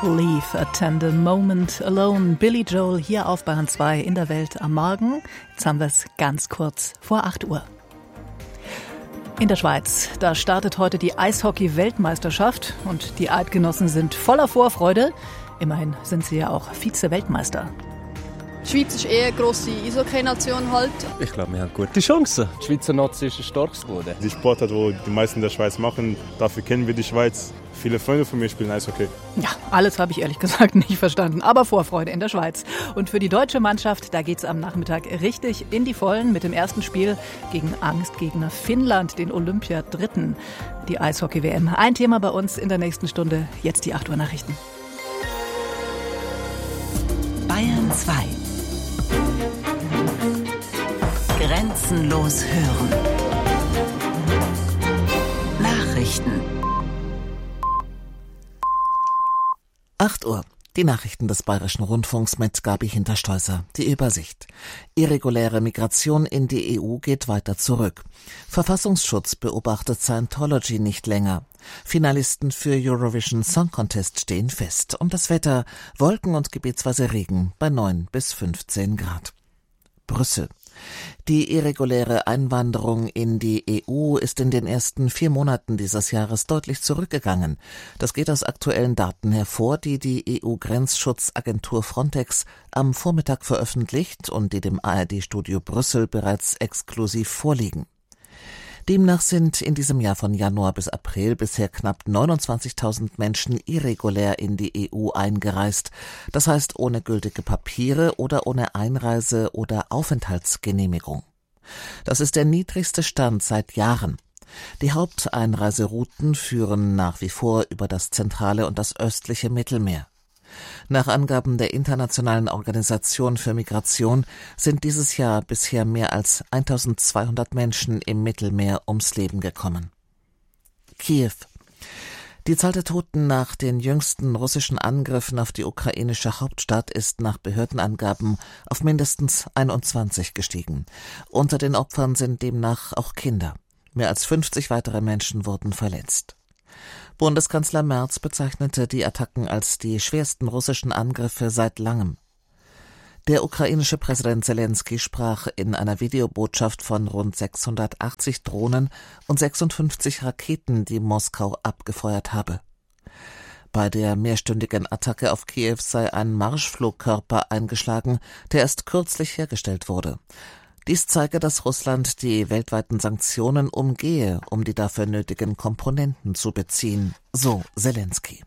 Leave a Tender Moment Alone. Billy Joel hier auf Bayern 2 in der Welt am Morgen. Jetzt haben wir es ganz kurz vor 8 Uhr. In der Schweiz, da startet heute die Eishockey-Weltmeisterschaft und die Eidgenossen sind voller Vorfreude. Immerhin sind sie ja auch Vize-Weltmeister. Die Schweiz ist eher eine grosse Eishockey-Nation halt. Ich glaube, wir haben gute Chancen. Die Schweizer Nazi ist ein starkes Boden. Die Sportart, die die meisten in der Schweiz machen, dafür kennen wir die Schweiz. Viele Freunde von mir spielen Eishockey. Ja, alles habe ich ehrlich gesagt nicht verstanden, aber Vorfreude in der Schweiz. Und für die deutsche Mannschaft, da geht's am Nachmittag richtig in die Vollen mit dem ersten Spiel gegen Angstgegner Finnland, den Olympiadritten. Die Eishockey-WM. Ein Thema bei uns in der nächsten Stunde. Jetzt die 8 Uhr Nachrichten. Bayern 2. Grenzenlos hören. Nachrichten. 8 Uhr. Die Nachrichten des Bayerischen Rundfunks mit Gabi Hintersteußer. Die Übersicht. Irreguläre Migration in die EU geht weiter zurück. Verfassungsschutz beobachtet Scientology nicht länger. Finalisten für Eurovision Song Contest stehen fest. Und das Wetter: Wolken und gebietsweise Regen bei 9 bis 15 Grad. Brüssel. Die irreguläre Einwanderung in die EU ist in den ersten 4 Monaten dieses Jahres deutlich zurückgegangen. Das geht aus aktuellen Daten hervor, die die EU-Grenzschutzagentur Frontex am Vormittag veröffentlicht und die dem ARD-Studio Brüssel bereits exklusiv vorliegen. Demnach sind in diesem Jahr von Januar bis April bisher knapp 29.000 Menschen irregulär in die EU eingereist. Das heißt ohne gültige Papiere oder ohne Einreise- oder Aufenthaltsgenehmigung. Das ist der niedrigste Stand seit Jahren. Die Haupteinreiserouten führen nach wie vor über das zentrale und das östliche Mittelmeer. Nach Angaben der Internationalen Organisation für Migration sind dieses Jahr bisher mehr als 1.200 Menschen im Mittelmeer ums Leben gekommen. Kiew. Die Zahl der Toten nach den jüngsten russischen Angriffen auf die ukrainische Hauptstadt ist nach Behördenangaben auf mindestens 21 gestiegen. Unter den Opfern sind demnach auch Kinder. Mehr als 50 weitere Menschen wurden verletzt. Bundeskanzler Merz bezeichnete die Attacken als die schwersten russischen Angriffe seit langem. Der ukrainische Präsident Zelensky sprach in einer Videobotschaft von rund 680 Drohnen und 56 Raketen, die Moskau abgefeuert habe. Bei der mehrstündigen Attacke auf Kiew sei ein Marschflugkörper eingeschlagen, der erst kürzlich hergestellt wurde. Dies zeige, dass Russland die weltweiten Sanktionen umgehe, um die dafür nötigen Komponenten zu beziehen, so Zelensky.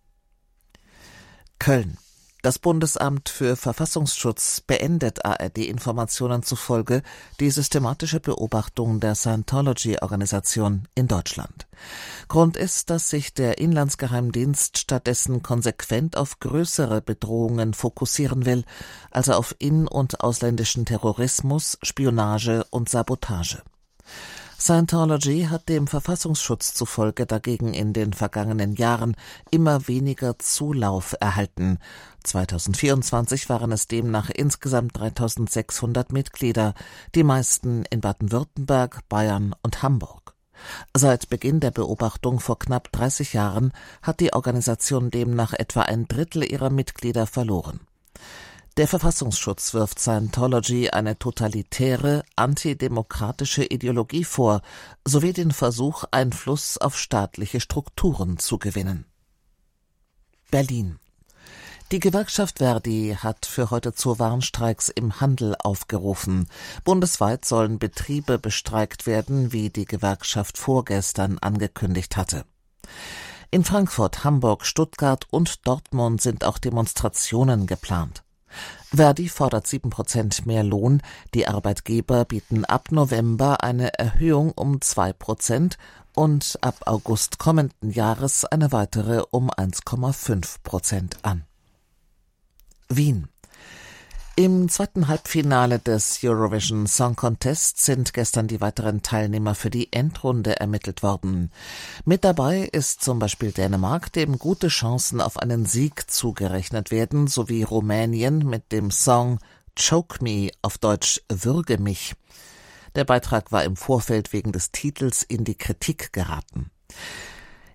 Köln. Das Bundesamt für Verfassungsschutz beendet ARD-Informationen zufolge die systematische Beobachtung der Scientology-Organisation in Deutschland. Grund ist, dass sich der Inlandsgeheimdienst stattdessen konsequent auf größere Bedrohungen fokussieren will, also auf in- und ausländischen Terrorismus, Spionage und Sabotage. Scientology hat dem Verfassungsschutz zufolge dagegen in den vergangenen Jahren immer weniger Zulauf erhalten. 2024 waren es demnach insgesamt 3.600 Mitglieder, die meisten in Baden-Württemberg, Bayern und Hamburg. Seit Beginn der Beobachtung vor knapp 30 Jahren hat die Organisation demnach etwa 1/3 ihrer Mitglieder verloren. Der Verfassungsschutz wirft Scientology eine totalitäre, antidemokratische Ideologie vor, sowie den Versuch, Einfluss auf staatliche Strukturen zu gewinnen. Berlin. Die Gewerkschaft Verdi hat für heute zu Warnstreiks im Handel aufgerufen. Bundesweit sollen Betriebe bestreikt werden, wie die Gewerkschaft vorgestern angekündigt hatte. In Frankfurt, Hamburg, Stuttgart und Dortmund sind auch Demonstrationen geplant. Verdi fordert 7% mehr Lohn. Die Arbeitgeber bieten ab November eine Erhöhung um 2% und ab August kommenden Jahres eine weitere um 1,5% an. Wien. Im zweiten Halbfinale des Eurovision Song Contest sind gestern die weiteren Teilnehmer für die Endrunde ermittelt worden. Mit dabei ist zum Beispiel Dänemark, dem gute Chancen auf einen Sieg zugerechnet werden, sowie Rumänien mit dem Song Choke Me, auf Deutsch Würge mich. Der Beitrag war im Vorfeld wegen des Titels in die Kritik geraten.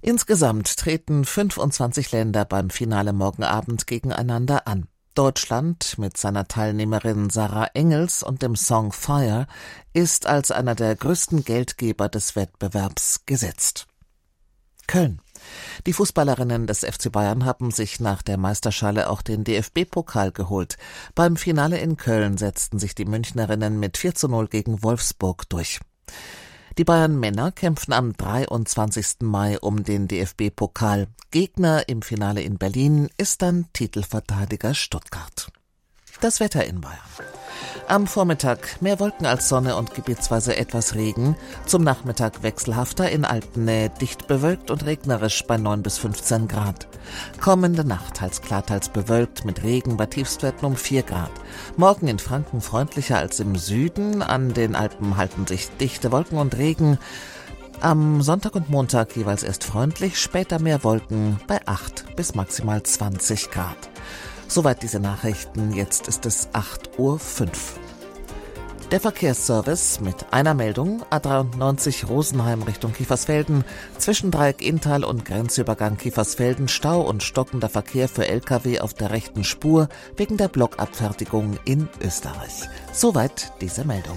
Insgesamt treten 25 Länder beim Finale morgen Abend gegeneinander an. Deutschland mit seiner Teilnehmerin Sarah Engels und dem Song Fire ist als einer der größten Geldgeber des Wettbewerbs gesetzt. Köln. Die Fußballerinnen des FC Bayern haben sich nach der Meisterschale auch den DFB-Pokal geholt. Beim Finale in Köln setzten sich die Münchnerinnen mit 4:0 gegen Wolfsburg durch. Die Bayern-Männer kämpfen am 23. Mai um den DFB-Pokal. Gegner im Finale in Berlin ist dann Titelverteidiger Stuttgart. Das Wetter in Bayern. Am Vormittag mehr Wolken als Sonne und gebietsweise etwas Regen. Zum Nachmittag wechselhafter, in Alpennähe dicht bewölkt und regnerisch bei 9 bis 15 Grad. Kommende Nacht teils klar, teils bewölkt mit Regen bei Tiefstwerten um 4 Grad. Morgen in Franken freundlicher als im Süden. An den Alpen halten sich dichte Wolken und Regen. Am Sonntag und Montag jeweils erst freundlich, später mehr Wolken bei 8 bis maximal 20 Grad. Soweit diese Nachrichten, jetzt ist es 8:05 Uhr. Der Verkehrsservice mit einer Meldung: A93 Rosenheim Richtung Kiefersfelden, zwischen Dreieck Inntal und Grenzübergang Kiefersfelden Stau und stockender Verkehr für Lkw auf der rechten Spur wegen der Blockabfertigung in Österreich. Soweit diese Meldung.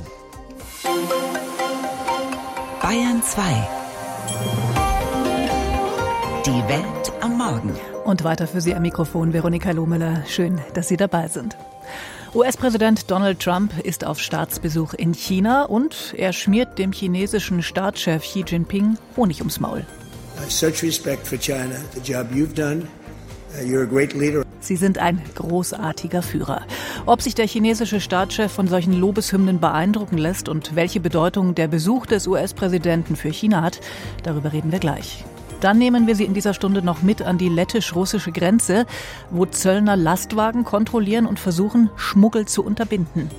Bayern 2. Die Welt am Morgen. Und weiter für Sie am Mikrofon Veronika Lohmüller. Schön, dass Sie dabei sind. US-Präsident Donald Trump ist auf Staatsbesuch in China und er schmiert dem chinesischen Staatschef Xi Jinping Honig ums Maul. Such respect for China, the job you've done. You're a great leader. Sie sind ein großartiger Führer. Ob sich der chinesische Staatschef von solchen Lobeshymnen beeindrucken lässt und welche Bedeutung der Besuch des US-Präsidenten für China hat, darüber reden wir gleich. Dann nehmen wir Sie in dieser Stunde noch mit an die lettisch-russische Grenze, wo Zöllner Lastwagen kontrollieren und versuchen, Schmuggel zu unterbinden.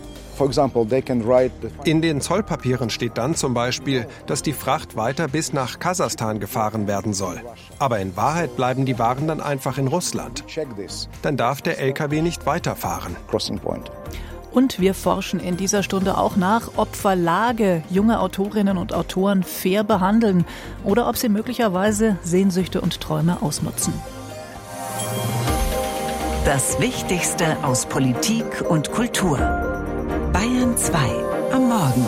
In den Zollpapieren steht dann zum Beispiel, dass die Fracht weiter bis nach Kasachstan gefahren werden soll. Aber in Wahrheit bleiben die Waren dann einfach in Russland. Dann darf der LKW nicht weiterfahren. Und wir forschen in dieser Stunde auch nach, ob Verlage junge Autorinnen und Autoren fair behandeln oder ob sie möglicherweise Sehnsüchte und Träume ausnutzen. Das Wichtigste aus Politik und Kultur. Bayern 2 am Morgen.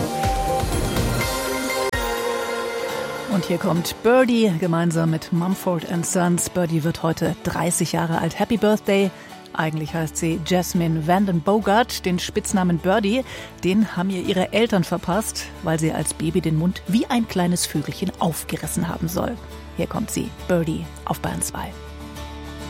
Und hier kommt Birdie gemeinsam mit Mumford & Sons. Birdie wird heute 30 Jahre alt. Happy Birthday! Eigentlich heißt sie Jasmine Vanden Bogart. Den Spitznamen Birdie, den haben ihr ihre Eltern verpasst, weil sie als Baby den Mund wie ein kleines Vögelchen aufgerissen haben soll. Hier kommt sie, Birdie auf Bayern 2.